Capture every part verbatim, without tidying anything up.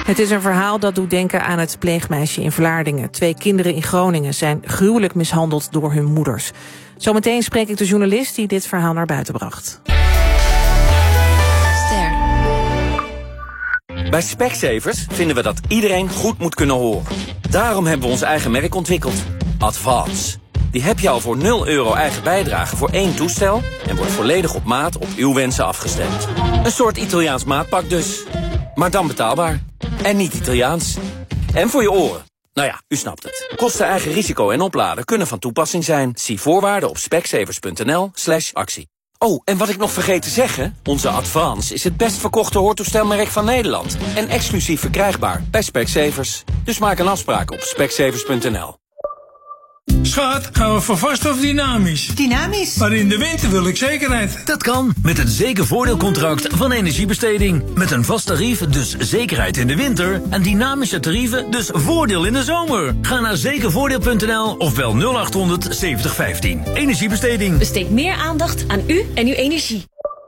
Het is een verhaal dat doet denken aan het pleegmeisje in Vlaardingen. Twee kinderen in Groningen zijn gruwelijk mishandeld door hun moeders. Zometeen spreek ik de journalist die dit verhaal naar buiten bracht. Ster. Bij Specsavers vinden we dat iedereen goed moet kunnen horen. Daarom hebben we ons eigen merk ontwikkeld. Advance. Die heb je al voor nul euro eigen bijdrage voor één toestel en wordt volledig op maat op uw wensen afgestemd. Een soort Italiaans maatpak dus. Maar dan betaalbaar. En niet Italiaans. En voor je oren. Nou ja, u snapt het. Kosten, eigen risico en opladen kunnen van toepassing zijn. Zie voorwaarden op specsavers.nl slash actie. Oh, en wat ik nog vergeet te zeggen. Onze Advance is het best verkochte hoortoestelmerk van Nederland. En exclusief verkrijgbaar bij Specsavers. Dus maak een afspraak op specsavers punt n l. Schat, gaan we voor vast of dynamisch? Dynamisch. Maar in de winter wil ik zekerheid. Dat kan met het zekervoordeelcontract van Energiebesteding. Met een vast tarief, dus zekerheid in de winter. En dynamische tarieven, dus voordeel in de zomer. Ga naar zekervoordeel punt n l of bel nul acht honderd zeventig vijftien. Energiebesteding. Besteed meer aandacht aan u en uw energie.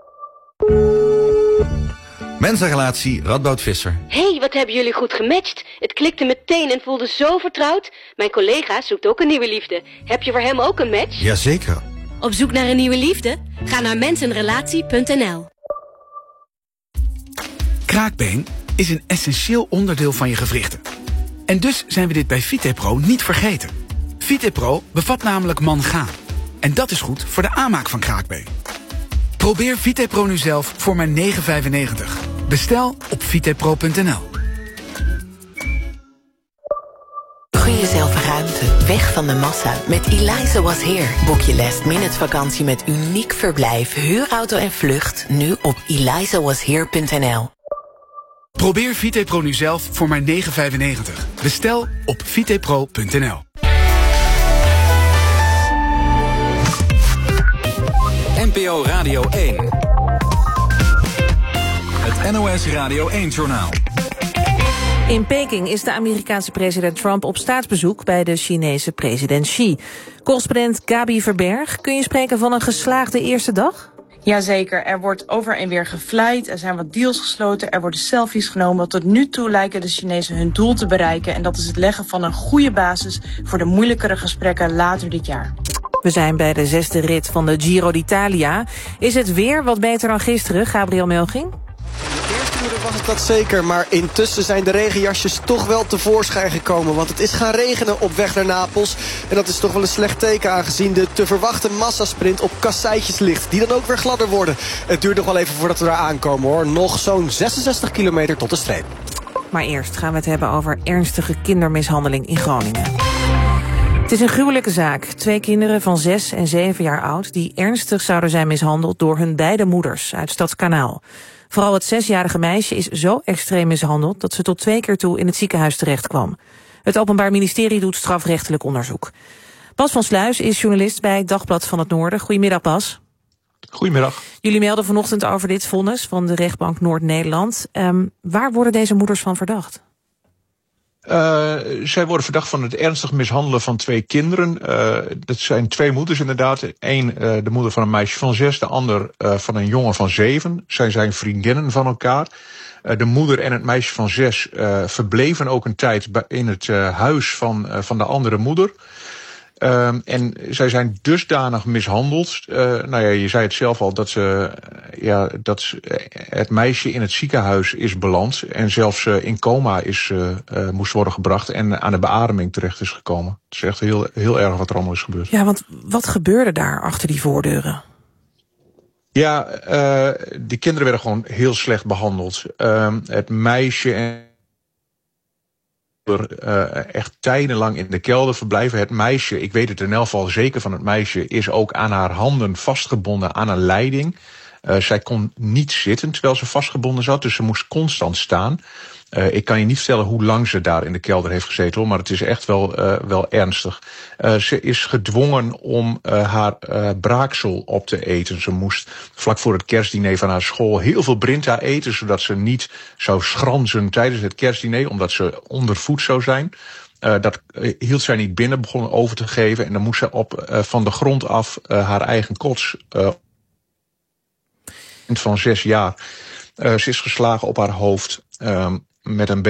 Mensenrelatie Radboud Visser. Hé, hey, wat hebben jullie goed gematcht. Het klikte meteen en voelde zo vertrouwd. Mijn collega zoekt ook een nieuwe liefde. Heb je voor hem ook een match? Jazeker. Op zoek naar een nieuwe liefde? Ga naar mensenrelatie punt n l. Kraakbeen is een essentieel onderdeel van je gewrichten. En dus zijn we dit bij Vitepro niet vergeten. Vitepro bevat namelijk mangaan. En dat is goed voor de aanmaak van kraakbeen. Probeer Vitepro nu zelf voor maar negen vijfennegentig. Bestel op vitepro punt n l. Gun jezelf ruimte, weg van de massa. Met Eliza Was Here boek je last minute vakantie met uniek verblijf, huurauto en vlucht. Nu op eliza was here punt n l. Probeer Vitepro nu zelf voor maar negen vijfennegentig. Bestel op vitepro punt n l. N P O Radio één. Het N O S Radio één-journaal. In Peking is de Amerikaanse president Trump op staatsbezoek bij de Chinese president Xi. Correspondent Gabi Verberg, kun je spreken van een geslaagde eerste dag? Jazeker, er wordt over en weer gevlijd, er zijn wat deals gesloten, er worden selfies genomen. Tot nu toe lijken de Chinezen hun doel te bereiken en dat is het leggen van een goede basis voor de moeilijkere gesprekken later dit jaar. We zijn bij de zesde rit van de Giro d'Italia. Is het weer wat beter dan gisteren, Gabriel Melching? De eerste uur was het dat zeker, maar intussen zijn de regenjasjes toch wel tevoorschijn gekomen. Want het is gaan regenen op weg naar Napels. En dat is toch wel een slecht teken aangezien de te verwachte massasprint op kasseitjes ligt. Die dan ook weer gladder worden. Het duurt nog wel even voordat we daar aankomen hoor. Nog zo'n zesenzestig kilometer tot de streep. Maar eerst gaan we het hebben over ernstige kindermishandeling in Groningen. Het is een gruwelijke zaak. Twee kinderen van zes en zeven jaar oud die ernstig zouden zijn mishandeld door hun beide moeders uit Stadskanaal. Vooral het zesjarige meisje is zo extreem mishandeld dat ze tot twee keer toe in het ziekenhuis terecht kwam. Het Openbaar Ministerie doet strafrechtelijk onderzoek. Bas van Sluis is journalist bij Dagblad van het Noorden. Goedemiddag Bas. Goedemiddag. Jullie melden vanochtend over dit vonnis van de rechtbank Noord-Nederland. Um, waar worden deze moeders van verdacht? Uh, zij worden verdacht van het ernstig mishandelen van twee kinderen. Uh, dat zijn twee moeders inderdaad. Eén uh, de moeder van een meisje van zes, de ander uh, van een jongen van zeven. Zij zijn vriendinnen van elkaar. Uh, de moeder en het meisje van zes uh, verbleven ook een tijd in het uh, huis van, uh, van de andere moeder. Uh, en zij zijn dusdanig mishandeld. Uh, nou ja, je zei het zelf al, dat, ze, uh, ja, dat het meisje in het ziekenhuis is beland. En zelfs uh, in coma is, uh, uh, moest worden gebracht en aan de beademing terecht is gekomen. Het is echt heel, heel erg wat er allemaal is gebeurd. Ja, want wat gebeurde daar achter die voordeuren? Ja, uh, die kinderen werden gewoon heel slecht behandeld. Uh, het meisje en Uh, echt tijdenlang in de kelder verblijven. Het meisje, ik weet het in elk geval zeker van het meisje, is ook aan haar handen vastgebonden aan een leiding. Uh, zij kon niet zitten terwijl ze vastgebonden zat, dus ze moest constant staan. Uh, ik kan je niet vertellen hoe lang ze daar in de kelder heeft gezeten, maar het is echt wel, uh, wel ernstig. Uh, ze is gedwongen om uh, haar uh, braaksel op te eten. Ze moest vlak voor het kerstdiner van haar school heel veel Brinta eten, zodat ze niet zou schranzen tijdens het kerstdiner, omdat ze ondervoed zou zijn. Uh, dat uh, hield zij niet binnen, begon over te geven en dan moest ze op, uh, van de grond af uh, haar eigen kots uh, van zes jaar. Uh, ze is geslagen op haar hoofd. Um, met een